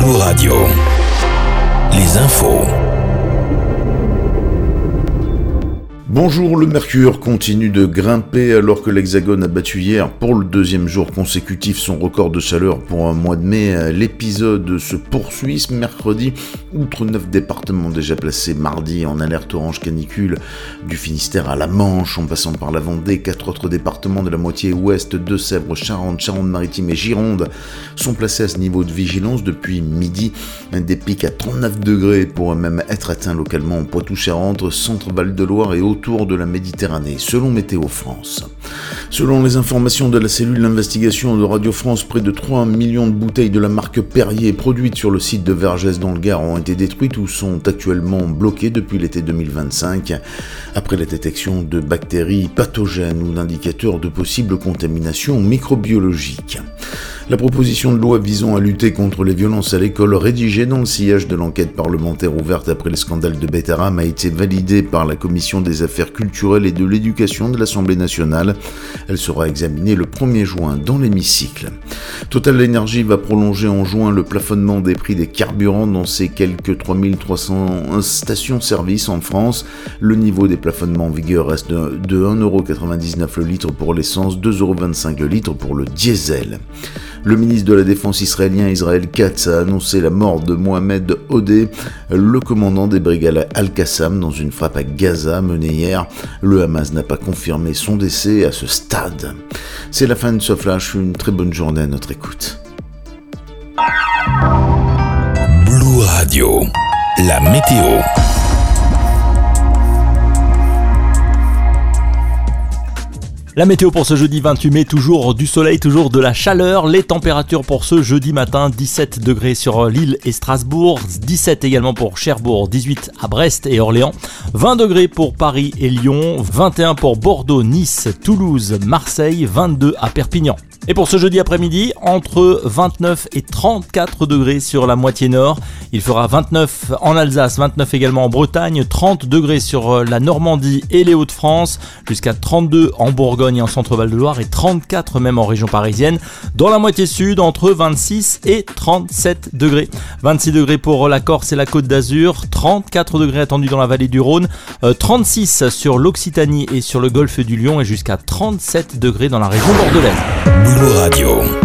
Blue Radio. Les infos. Bonjour, le mercure continue de grimper alors que l'Hexagone a battu hier pour le deuxième jour consécutif son record de chaleur pour un mois de mai. L'épisode se poursuit ce mercredi, outre 9 départements déjà placés mardi en alerte orange canicule, du Finistère à la Manche en passant par la Vendée. 4 autres départements de la moitié ouest, Deux-Sèvres, Charente, Charente-Maritime et Gironde sont placés à ce niveau de vigilance depuis midi. Des pics à 39 degrés pourraient même être atteints localement en Poitou-Charentes, Centre-Val de Loire et autour de la Méditerranée, selon Météo France. Selon les informations de la cellule d'investigation de Radio France, près de 3 millions de bouteilles de la marque Perrier produites sur le site de Vergès dans le Gard ont été détruites ou sont actuellement bloquées depuis l'été 2025, après la détection de bactéries pathogènes ou d'indicateurs de possible contamination microbiologique. La proposition de loi visant à lutter contre les violences à l'école, rédigée dans le sillage de l'enquête parlementaire ouverte après le scandale de Betaram, a été validée par la Commission des affaires culturelles et de l'éducation de l'Assemblée nationale. Elle sera examinée le 1er juin dans l'hémicycle. Total Energy va prolonger en juin le plafonnement des prix des carburants dans ses quelques 3300 stations-service en France. Le niveau des plafonnements en vigueur reste de 1,99€ le litre pour l'essence, 2,25€ le litre pour le diesel. Le ministre de la Défense israélien Israël Katz a annoncé la mort de Mohamed Odeh, le commandant des brigades Al-Qassam, dans une frappe à Gaza menée hier. Le Hamas n'a pas confirmé son décès à ce stade. C'est la fin de ce flash, une très bonne journée à notre écoute. Blue Radio, la météo. La météo pour ce jeudi 28 mai, toujours du soleil, toujours de la chaleur. Les températures pour ce jeudi matin, 17 degrés sur Lille et Strasbourg, 17 également pour Cherbourg, 18 à Brest et Orléans, 20 degrés pour Paris et Lyon, 21 pour Bordeaux, Nice, Toulouse, Marseille, 22 à Perpignan. Et pour ce jeudi après-midi, entre 29 et 34 degrés sur la moitié nord. Il fera 29 en Alsace, 29 également en Bretagne, 30 degrés sur la Normandie et les Hauts-de-France, jusqu'à 32 en Bourgogne et en Centre-Val de Loire et 34 même en région parisienne. Dans la moitié sud, entre 26 et 37 degrés. 26 degrés pour la Corse et la Côte d'Azur, 34 degrés attendus dans la vallée du Rhône, 36 sur l'Occitanie et sur le golfe du Lion et jusqu'à 37 degrés dans la région bordelaise. Blue Radio.